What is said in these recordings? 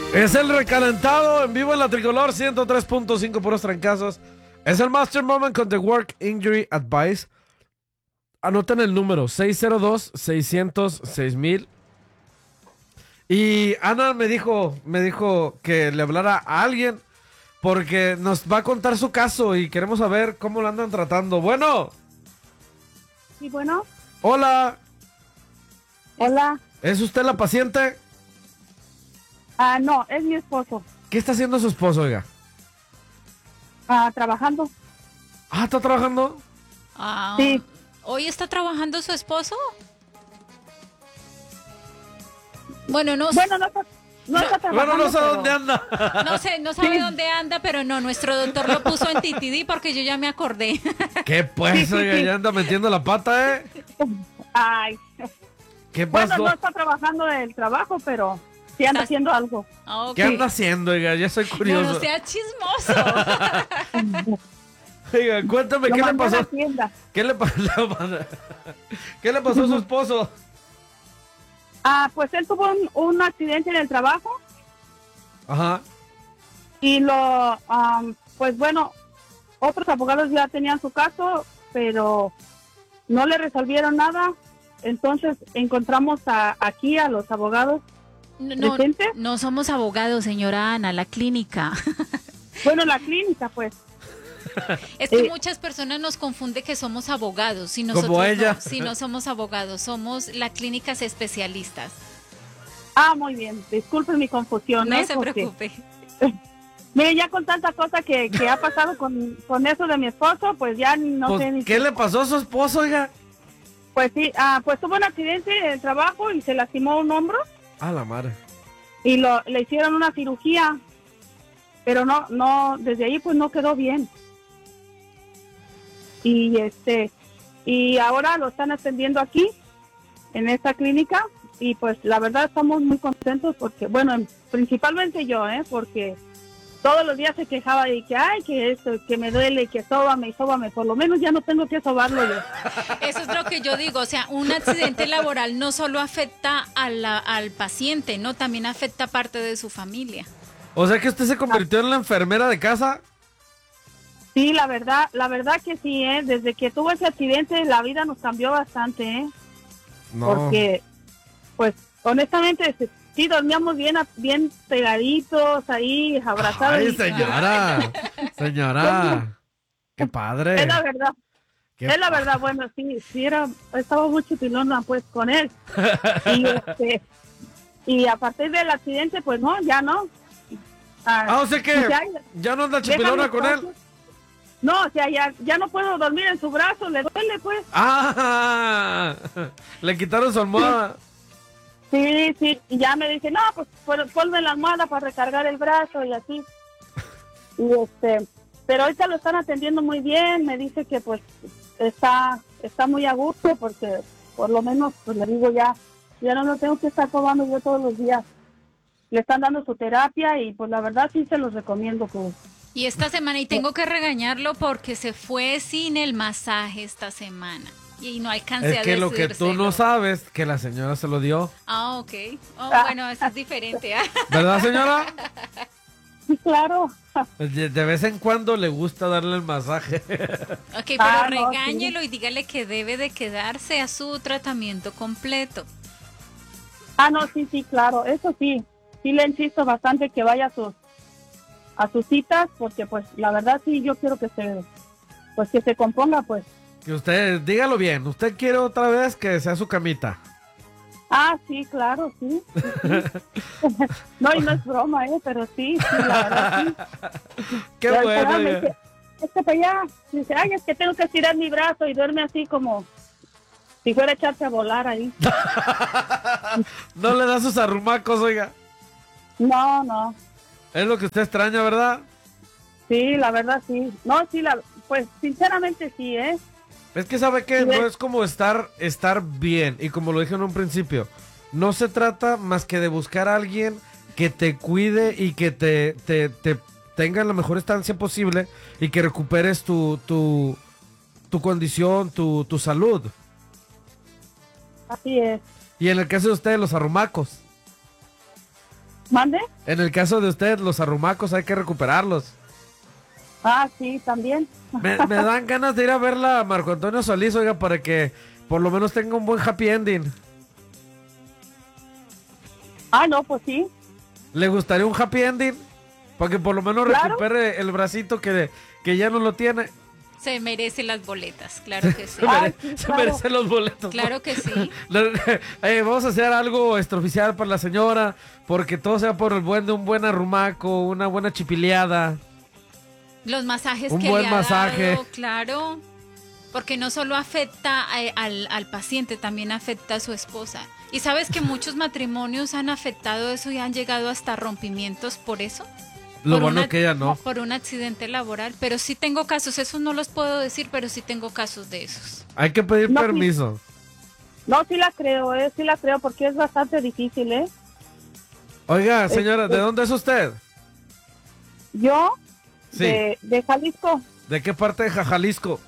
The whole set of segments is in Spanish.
Es el recalentado en vivo en la Tricolor 103.5 puros trancazos. Es el Master Moment con The Work Injury Advice. Anoten el número 602-600-6000. Y Ana me dijo que le hablara a alguien porque nos va a contar su caso y queremos saber cómo lo andan tratando. Bueno. Sí, bueno. Hola. Hola. ¿Es usted la paciente? No, es mi esposo. ¿Qué está haciendo su esposo, oiga? Trabajando. ¿Está trabajando? Sí. ¿Hoy está trabajando su esposo? Bueno, no está trabajando. Bueno, no sé pero... dónde anda. No sabe dónde anda, pero no, nuestro doctor lo puso en TTD porque yo ya me acordé. ¿Qué pues, oiga? Ya anda metiendo la pata, ¿eh? Ay. ¿Qué pasó? Bueno, no está trabajando en el trabajo, pero sí anda haciendo algo. Okay. ¿Qué anda haciendo, oiga? Ya soy curioso. No sea chismoso. Oiga, cuéntame, ¿qué le pasó? ¿Qué le pasó a su esposo? Pues él tuvo un accidente en el trabajo. Ajá. Y pues bueno, otros abogados ya tenían su caso, pero no le resolvieron nada. Entonces encontramos aquí a los abogados presentes. No somos abogados, señora Ana, la clínica. Bueno, la clínica, pues. Es que muchas personas nos confunden que somos abogados. Si nosotros como ella. No, si no somos abogados, somos las clínicas especialistas. Muy bien. Disculpen mi confusión. No se preocupe. Mire, ya con tanta cosa que ha pasado con eso de mi esposo, pues ya no sé ni... ¿Qué le pasó a su esposo, oiga? Pues sí, pues tuvo un accidente en el trabajo y se lastimó un hombro. La madre. Y le hicieron una cirugía, pero no, desde ahí pues no quedó bien. Y ahora lo están atendiendo aquí, en esta clínica, y pues la verdad estamos muy contentos porque, bueno, principalmente yo, porque todos los días se quejaba de que esto, que me duele, que sóbame, por lo menos ya no tengo que sobarlo yo. Eso es lo que yo digo, o sea, un accidente laboral no solo afecta al paciente, ¿no? También afecta a parte de su familia. O sea que usted se convirtió en la enfermera de casa. Sí, la verdad que sí, desde que tuvo ese accidente la vida nos cambió bastante, No. Porque, pues, honestamente, sí dormíamos bien pegaditos ahí, abrazados. Ay, señora, qué padre. Es la verdad. Es la verdad, bueno, sí, estaba muy chipilona pues con él. Y a partir del accidente, pues no, ya no. O sea que ya no anda chipilona con él. No, o sea, ya no puedo dormir en su brazo, le duele pues. Le quitaron su almohada. Sí, y ya me dice, no, pues ponme la almohada para recargar el brazo y así. Y pero ahorita lo están atendiendo muy bien, me dice que pues está muy a gusto porque por lo menos, pues le digo ya no lo tengo que estar probando yo todos los días. Le están dando su terapia y pues la verdad sí se los recomiendo. Pues. Y esta semana, y tengo que regañarlo porque se fue sin el masaje esta semana. Y no alcancé a decírselo. Es que lo que tú no sabes, que la señora se lo dio. Ok. Bueno, eso es diferente. ¿Verdad, señora? Sí, claro. De vez en cuando le gusta darle el masaje. Ok, pero regáñelo y dígale que debe de quedarse a su tratamiento completo. No, sí, claro, eso sí. Sí le insisto bastante que vaya a sus citas, porque pues la verdad sí yo quiero que se componga pues. Que usted, dígalo bien, usted quiere otra vez que sea su camita. Sí, claro, sí. No, y no es broma, pero sí, la verdad sí. Qué bueno. Es que para allá, dice, es que tengo que estirar mi brazo y duerme así como si fuera a echarse a volar ahí. No le da sus arrumacos, oiga. No. Es lo que usted extraña, ¿verdad? Sí, la verdad sí. No, sí, pues sinceramente sí, Es que sabe que no es como estar bien, y como lo dije en un principio, no se trata más que de buscar a alguien que te cuide y que te tenga la mejor estancia posible y que recuperes tu condición, tu salud. Así es. Y en el caso de ustedes, los arrumacos. ¿Mande? En el caso de usted, los arrumacos hay que recuperarlos. Ah, sí, también. Me dan ganas de ir a verla a Marco Antonio Solís, oiga, para que por lo menos tenga un buen happy ending. Ah, no, pues sí. ¿Le gustaría un happy ending? Para que por lo menos Claro. recupere el bracito que ya no lo tiene. Se merece las boletas, claro que sí. Ah, sí, Se claro. merecen los boletos. Claro que sí. Vamos a hacer algo extraoficial para la señora, porque todo sea por el buen de un buen arrumaco, una buena chipileada. Los masajes Un que buen le ha masaje. dado, claro. Porque no solo afecta al paciente, también afecta a su esposa. Y sabes que muchos matrimonios han afectado eso y han llegado hasta rompimientos por eso. Lo Por bueno una- que ella no. Por un accidente laboral. Pero sí tengo casos, esos no los puedo decir, pero sí tengo casos de esos. Hay que pedir No, sí. permiso. No, sí la creo, porque es bastante difícil, ¿eh? Oiga, señora, ¿de dónde es usted? Yo, Sí. de Jalisco, ¿De qué parte de Jalisco?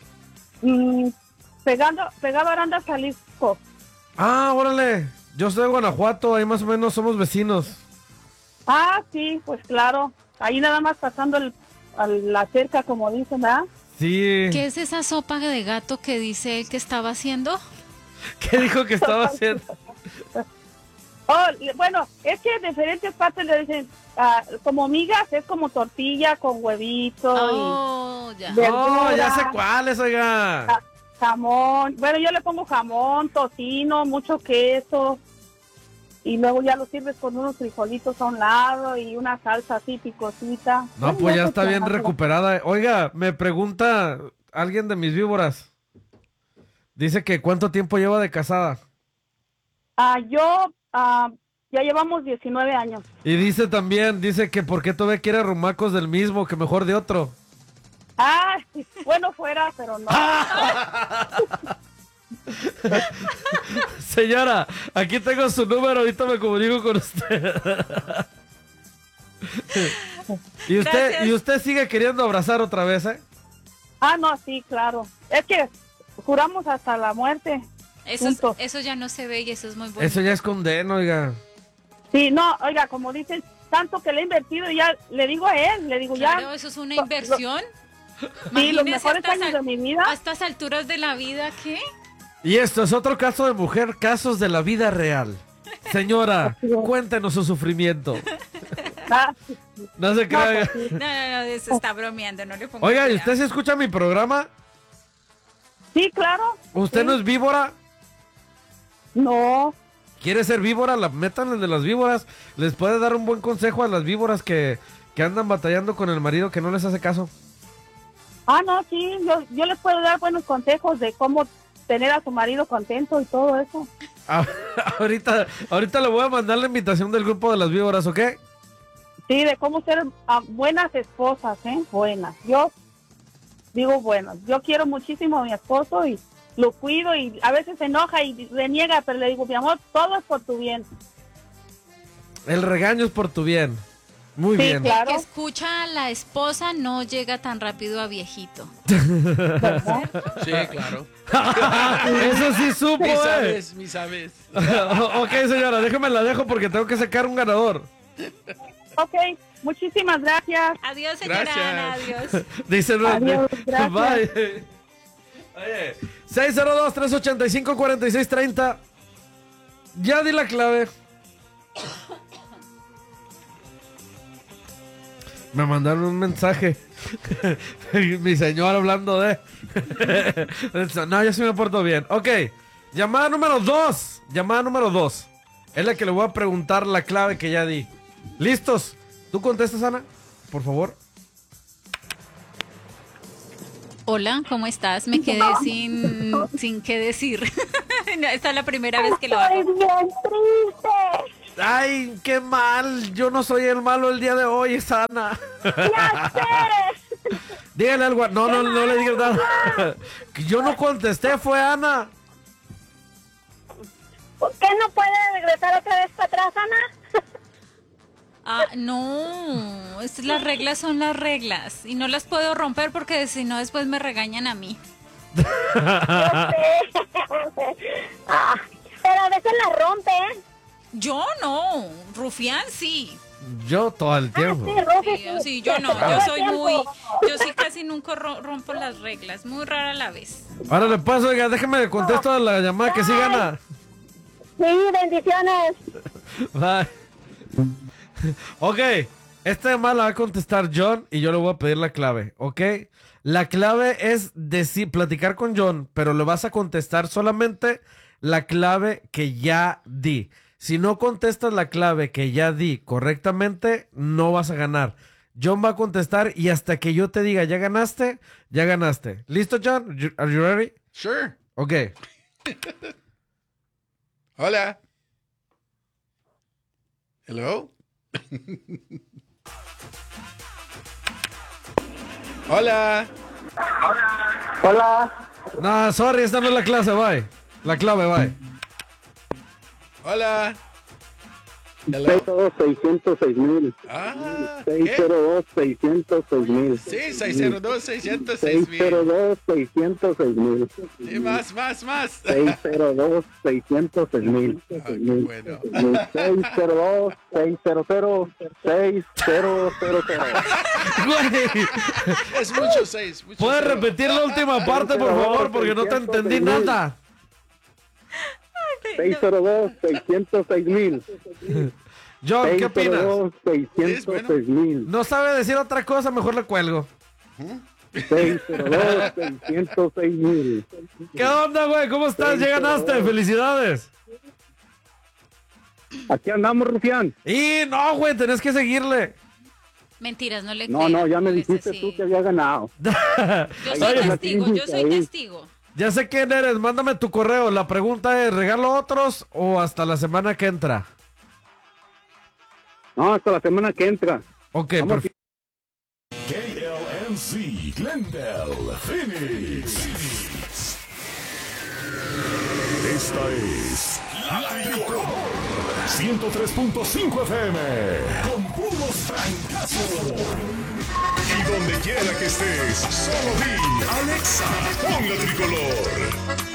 pegado a Aranda, Jalisco. Ah, órale. Yo soy de Guanajuato, ahí más o menos somos vecinos. Ah, sí, pues claro. Ahí nada más pasando la cerca, como dicen, ¿verdad? Sí. ¿Qué es esa sopa de gato que dice él que estaba haciendo? ¿Qué dijo que estaba haciendo? Oh, bueno, es que en diferentes partes le dicen, como migas, es como tortilla con huevito Oh, ya. De- Oh, ya verdura. sé cuáles, oiga. y jamón. Bueno, yo le pongo jamón, tocino, mucho queso. Y luego ya lo sirves con unos frijolitos a un lado y una salsa así picosita. No, Bueno, pues ya eso está te bien hago. recuperada. Oiga, me pregunta alguien de mis víboras. Dice que ¿cuánto tiempo lleva de casada? Yo ya llevamos 19 años. Y dice también, dice que ¿por qué todavía quiere arrumacos del mismo, que mejor de otro? Ah, bueno fuera, pero no. Señora, aquí tengo su número, ahorita me comunico con usted. ¿Y Gracias. usted sigue queriendo abrazar otra vez, eh? Ah, no, sí, claro. Es que juramos hasta la muerte. Juntos. Eso ya no se ve y eso es muy bueno. Eso ya es condeno, oiga. Sí, no, oiga, como dicen, tanto que le he invertido, ya le digo a él, le digo Claro, ya. eso es una inversión. Sí, los Imagínese mejores a estas años de mi vida. A estas alturas de la vida, ¿qué? Y esto es otro caso de mujer, casos de la vida real. Señora, cuéntenos su sufrimiento. Ah, No se crea. pues sí. No, se está bromeando, no le pongo Oiga, ¿y cuidado. usted se escucha mi programa? Sí, claro. ¿Usted Sí. no es víbora? No, ¿Quiere ser víbora? La metan de las víboras. Les puede dar un buen consejo a las víboras que andan batallando con el marido que no les hace caso. no, sí, yo les puedo dar buenos consejos de cómo tener a su marido contento y todo eso. Ah, ahorita le voy a mandar la invitación del grupo de las víboras, ¿ok? Sí, de cómo ser buenas esposas, ¿eh? Buenas. Yo digo buenas. Yo quiero muchísimo a mi esposo y lo cuido y a veces se enoja y reniega, pero le digo, mi amor, todo es por tu bien. El regaño es por tu bien. Muy Sí, bien. claro. Que escucha a la esposa no llega tan rápido a viejito. ¿Verdad? Sí, claro. Eso sí supo, Mi sabes. Ok, señora, déjame la dejo porque tengo que sacar un ganador. Ok, muchísimas gracias. Adiós, señora Gracias. Ana, adiós. Dice Adiós, gracias. Bye. Oye, 602-385-4630. Ya di la clave. Me mandaron un mensaje. Mi señor hablando de... No, yo sí me porto bien. Ok, llamada número 2. Llamada número 2. Es la que le voy a preguntar la clave que ya di. ¿Listos? ¿Tú contestas, Ana? Por favor. Hola, ¿cómo estás? Me quedé sin qué decir. No, esta es la primera vez que lo Estoy hago. bien triste. Ay, qué mal. Yo no soy el malo el día de hoy, es Ana. Ya sé. Dígale algo. No le digas nada. Que yo no contesté, fue Ana. ¿Por qué no puede regresar otra vez para atrás, Ana? No, las reglas son las reglas y no las puedo romper porque si no después me regañan a mí. Pero a veces la rompe, ¿eh? Yo no, Rufián sí. Yo todo el tiempo. Sí, yo no, yo sí casi nunca rompo las reglas, muy rara la vez. Ahora le paso, oiga, déjeme contesto a la llamada que sí gana. Sí, bendiciones. Bye. Ok, esta llamada la va a contestar John y yo le voy a pedir la clave, ¿ok? La clave es platicar con John, pero le vas a contestar solamente la clave que ya di. Si no contestas la clave que ya di correctamente, no vas a ganar. John va a contestar y hasta que yo te diga, ya ganaste, ya ganaste. ¿Listo, John? Are you ready? Sure. Ok. Hola. Hello. Hola. Hola. No, sorry, esta no es la clase, bye. La clave, bye. Hola. Hello. 606,000. Ah, ¿qué? 602,606,000. Sí, 602-606,000. 602,606,000. Sí, más. 602,606,000. Ah, qué bueno. 602,606,000. Güey, Es mucho 6. ¿puedes repetir la última parte, por favor? Porque no te entendí nada. 602,606,000. John, ¿qué opinas? 602,606,000. No sabe decir otra cosa, mejor le cuelgo. 602,606,000. ¿Qué onda, güey? ¿Cómo estás? Ya ganaste, felicidades. Aquí andamos, Rufián. Y no, güey, tenés que seguirle. Mentiras, no le No, creo, ya me es dijiste así. tú que había ganado. Yo soy testigo. Ya sé quién eres, mándame tu correo. La pregunta es, ¿regalo otros o hasta la semana que entra? No, hasta la semana que entra. Ok, Vamos. perfecto. KLMC Glendale, Phoenix. Esta es La Tricolor 103.5 FM con puros francazos. Y donde quiera que estés, solo di Alexa, pon La Tricolor.